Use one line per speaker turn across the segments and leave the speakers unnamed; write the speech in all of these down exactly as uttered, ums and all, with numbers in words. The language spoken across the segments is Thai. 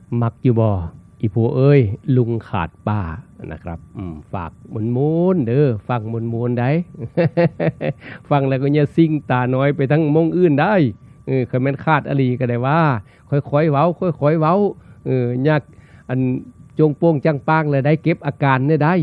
มักอยู่บ่อีผัวเอ้ยลุงขาดป้านะครับฝากมนมนเด้อฟังมนมนได้ ฟังแล้วก็อย่าซิ่งตาน้อยไปทั้งมงอื่นได้เออคันแม่นขาดอลีก็ได้ว่าค่อยๆเว้าค่อยๆเว้าเอออยากอันจงโป้งจังปางเลยได้เก็บอาการเนี่ยได้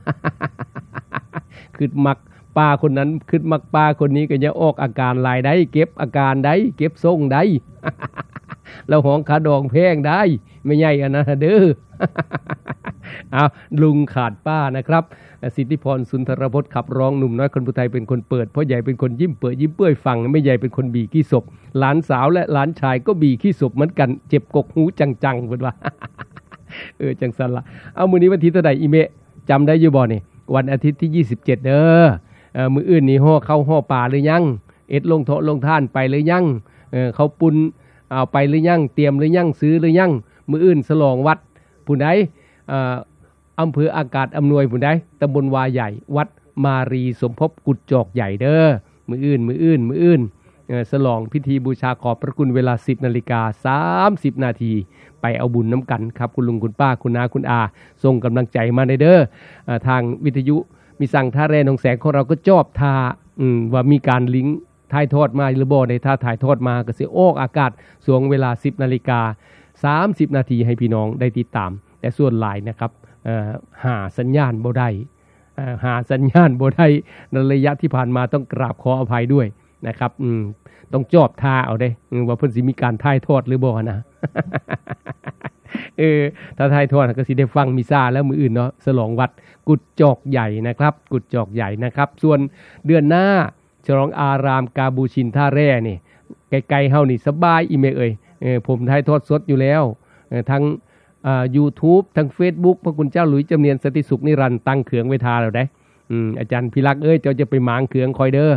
คือมักป้าคนนั้นคือมักป้าคนนี้ก็อย่าออกอาการลายได้เก็บอาการได้เก็บทรงได้ แล้วห้องขาดองแพงได้ไม่ใหญ่อันนั้นเด้อ เอาลุงขาดป้านะครับสิทธิพรสุนทรพจน์ขับร้องหนุ่มน้อยคนผู้ไทยเป็นคนเปิดพ่อใหญ่เป็นคนยิ้มเปิดยิ้มเปื่อยฟังไม่ใหญ่เป็นคนบีขี้ศพหลานสาวและหลานชายก็บีขี้ศพเหมือนกันเจ็บกกหูจังๆเพิ่นว่า เออจังซั่นล่ะเอามื้อนี้วันที่เท่าใดอีเมะจำได้อยู่บ่นี่วันอาทิตย์ที่ยี่สิบเจ็ดเด้อเอ่อมื้ออื่นนี่ฮ้อเข้าฮ้อป่าหรือยังเอ็ดลงเถาะลงท่านไปหรือยังเออเขาปุ้นเอาไปหรือยังเตรียมหรือยังซื้อหรือยังมื้ออื่นฉลองวัดผู้ใดเอ่ออำเภออากาศอำนวยผู้ใดตำบลวาใหญ่วัดมารีสมภพกุดจอกใหญ่เด้อมื้ออื่นมื้ออื่นมื้ออื่นเอ่อฉลองพิธีบูชาขอบพระคุณเวลา สิบนาฬิกาสามสิบนาทีไปเอาบุญน้ำกันครับคุณลุงคุณป้าคุณนาคุณอาส่งกำลังใจมาในเด้อเอ่อทางวิทยุมีสั่งท่าแร่หนองแสงของเราก็จอบทาอืมว่ามีการลิงก์ถ่ายทอดมาหรือบ่ในถ้าถ่ายทอดมาก็สิออกอากาศสวงเวลา สิบนาฬิกาสามสิบนาทีให้พี่น้องได้ติดตามแต่ส่วนหลายนะครับเอ่อหาสัญญาณบ่ได้เอ่อหาสัญญาณบ่ได้ในระยะที่ผ่านมาต้องกราบขออภัยด้วยนะครับอืมต้องจอบทาเอาเด้ว่าเพิ่นสิมีการถ่ายทอดหรือบ่นะ เออถ้าถ่ายทอดก็สิได้ฟังมิซ่าแล้วมื้ออื่นเนาะฉลองวัดกุดจอกใหญ่นะครับกุดจอกใหญ่นะครับส่วนเดือนหน้าฉลองอารามกาบูชินท่าแร่นี่ไกลๆเฮานี่สบายอีเมเอ่ยเออผมถ่ายทอดสดอยู่แล้วเออทั้งอ่า YouTube ทั้ง Facebook พระคุณเจ้าหลุยส์จำเนียนสติสุขนิรันดร์ตั้งเขืองไว้ทาแล้วได้อืมอาจารย์พิรักษ์เอ้ยเจ้าจะไปหมางเขืองคอยเด้อ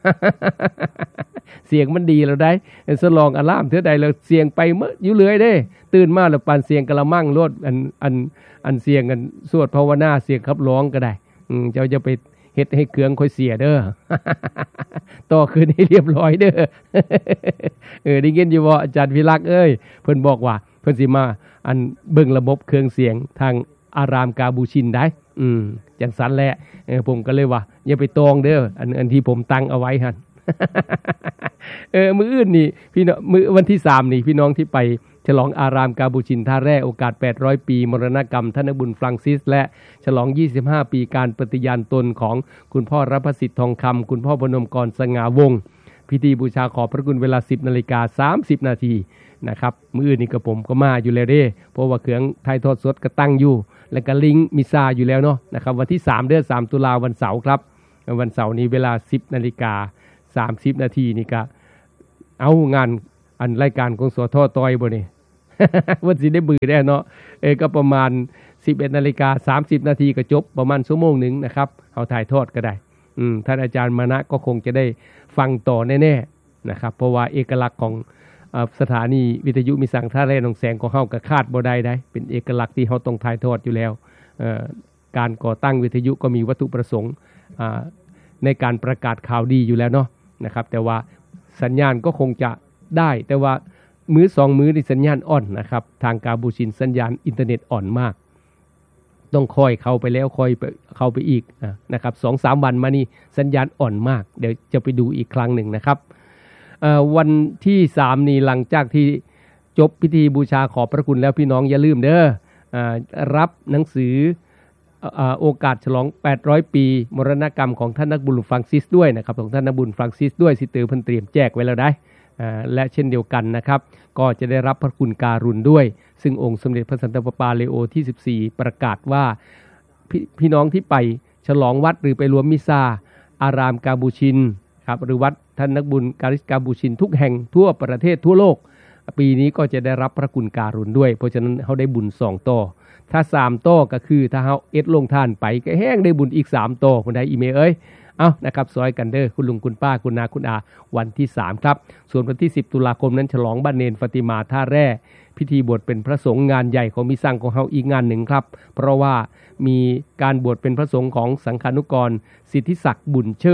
เสียงมันดีแล้วได้สลองอะลามเท่าใดแล้วเสียงไปเมื่ออยู่เลยเด้ตื่นมาแล้วปานเสียงกะละมังโลดอันอันอันเสียงกันสวดภาวนาเสียงขับร้องก็ได้อืมเจ้าจะไปเฮ็ดให้เขืองค่อยเสียเด้อ ต่อคืนให้เรียบร้อยเด้อ เออได้ยินอยู่บ่อาจารย์วิรักษ์เอ้ยเพิ่นบอกว่าเพิ่นสิมาอันเบิ่งระบบเครื่องเสียงทางอารามกาบูชินได้อืมจังซั่นแหละเออผมก็เลยว่าอย่าไปตองเด้ออันอันที่ผมตั้งเอาไว้หั่น เออมื้ออื่นนี่พี่น้องมื้อวันที่สามนี่พี่น้องที่ไปฉลองอารามกาบูชินท่าแร่โอกาสแปดร้อยปีมรณกรรมท่านบุญฟรังซิสและฉลองยี่สิบห้าปีการปฏิญาณตนของคุณพ่อรัพสิทธิ์ทองคำคุณพ่อพนมกรสง่าวงศ์พิธีบูชาขอบพระคุณเวลา สิบนาฬิกาสามสิบนาทีนะครับมื้ออื่นนี่ก็ผมก็มาอยู่แล้วเด้เพราะว่าเครื่องถ่ายทอดสดก็ตั้งอยู่แล้วก็ลิงก์มิซ่าอยู่แล้วเนาะนะครับวันที่สามเดือนสามตุลาวันเสาร์ครับวันเสาร์นี้เวลา สิบนาฬิกาสามสิบนาทีนี่ก็เอางานอันรายการของสทตอยบ่นี่ วันสิได้บือได้เนาะเออก็ประมาณ สิบเอ็ดนาฬิกาสามสิบนาทีก็จบประมาณชั่วโมงนึงนะครับเอาถ่ายทอดก็ได้อืมท่านอาจารย์มานะก็คงจะได้ฟังต่อแน่ๆนะครับเพราะว่าเอกลักษณ์ของอ่าสถานีวิทยุมีสังท่าแร่หนองแสงของเฮาก็คาดบ่ได้ได้เป็นเอกลักษณ์ที่เฮาต้องถ่ายทอดอยู่แล้วเอ่อการก่อตั้งวิทยุก็มีวัตถุประสงค์อ่าในการประกาศข่าวดีอยู่แล้วเนาะนะครับแต่ว่าสัญญาณก็คงจะได้แต่ว่ามือสองมือในสัญญาณอ่อนนะครับทางกาบูชินสัญญาณอินเทอร์เน็ตอ่อนมากต้องคอยเข้าไปแล้วคอยไปเข้าไปอีกนะครับ สองสาม วันมานี่สัญญาณอ่อนมากเดี๋ยวจะไปดูอีกครั้งหนึ่งนะครับวันที่สามนี่หลังจากที่จบพิธีบูชาขอบพระคุณแล้วพี่น้องอย่าลืมเด้อรับหนังสือโอกาสฉลองแปดร้อยปีมรณกรรมของท่านนักบุญฟรังซิสด้วยนะครับของท่านนักบุญฟรังซิสด้วยสิเตอร์เพิ่นเตรียมแจกไว้แล้วได้และเช่นเดียวกันนะครับก็จะได้รับพระคุณการุณด้วยซึ่งองค์สมเด็จพระสันตะปาปาเลโอที่สิบสี่ประกาศว่าพพี่น้องที่ไปฉลองวัดหรือไปรวมมิซาอารามกาบูชินครับหรือวัดท่านนักบุญการิสกาบูชินทุกแห่งทั่วประเทศทั่วโลกปีนี้ก็จะได้รับพระคุณการุณด้วยเพราะฉะนั้นเขาได้บุญสองต่อถ้าสามต่อก็คือถ้าเฮาเอ็ดลงทานไปก็แห้งได้บุญอีกสามต่อคนใดอีเมเอ้ยเอานะครับซอยกันเด้อคุณลุงคุณป้าคุณนาคุณอาวันที่สามครับส่วนวันที่สิบตุลาคมนั้นฉลองบ้านเนนฟาติมาท่าแร่พิธีบวชเป็นพระสงฆ์งานใหญ่ของมิสังของเฮาอีกงานหนึ่งครับเพราะว่ามีการบวชเป็นพระสงฆ์ของสังฆานุกรสิทธิศักดิ์บุญเชิด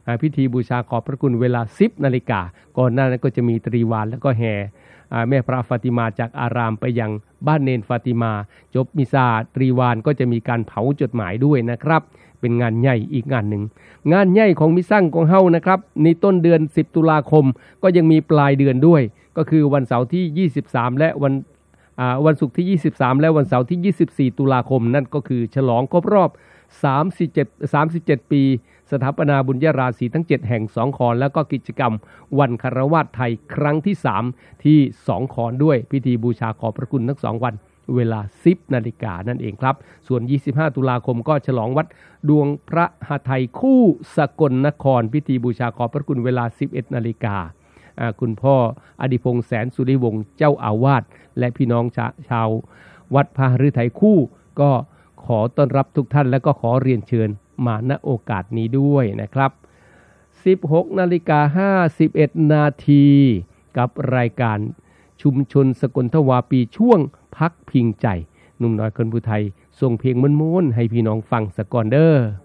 พิธีบูชาขอบพระคุณเวลาสิบนาฬิกาก่อนหน้านั้นก็จะมีตรีวานแล้วก็แห่แม่พระฟาติมาจากอารามไปยังบ้านเนนฟาติมาจบมิซาตรีวานก็จะมีการเผาจดหมายด้วยนะครับเป็นงานใหญ่อีกงานหนึ่งงานใหญ่ของมิซั่งของเฮานะครับในต้นเดือนสิบตุลาคมก็ยังมีปลายเดือนด้วยก็คือวันเสาร์ที่ยี่สิบสามและวันวันศุกร์ที่ยี่สิบสามและวันเสาร์ที่ยี่สิบสี่ตุลาคมนั่นก็คือฉลองครบรอบสามสิบเจ็ด สามสิบเจ็ดปีสถาปนาบุญญาราศีทั้งเจ็ดแห่งสองขอนแล้วก็กิจกรรมวันคฤหัสถ์ไทยครั้งที่สามที่สองขอนด้วยพิธีบูชาขอบพระคุณทั้งสองวันเวลาสิบนาฬิกานั่นเองครับส่วนยี่สิบห้าตุลาคมก็ฉลองวัดดวงพระหฤทัยคู่สกลนครพิธีบูชาขอบพระคุณเวลาสิบเอ็ดนาฬิกาคุณพ่ออดิพงษ์แสนสุริวงศ์เจ้าอาวาสและพี่น้องชาชาววัดพระหฤทัยคู่ก็ขอต้อนรับทุกท่านและก็ขอเรียนเชิญมาณโอกาสนี้ด้วยนะครับสิบหกนาฬิกาห้าสิบเอ็ดนาทีกับรายการชุมชนสกลทวาปีช่วงพักพิงใจหนุ่มน้อยคนผู้ไทยส่งเพลงม้วนๆให้พี่น้องฟังสกอนเดอร์